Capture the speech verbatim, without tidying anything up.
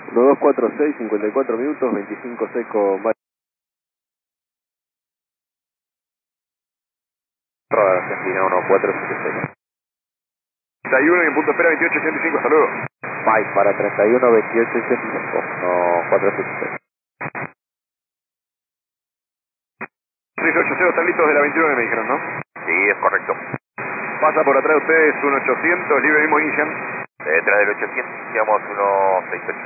uno dos cuatro seis, cincuenta y cuatro minutos, veinticinco seco. Argentina uno cuatro siete seis. treinta y uno y en punto espera veintiocho ochenta y cinco, hasta luego. Mike para treinta y uno veintiocho ochenta y cinco, uno cuatro siete seis. seis ocho cero, están listos de la veintinueve, me dijeron, ¿no? Sí, es correcto. Pasa por atrás de ustedes, un ochocientos, libre mismo inician. Detrás del ochocientos iniciamos uno seis ocho.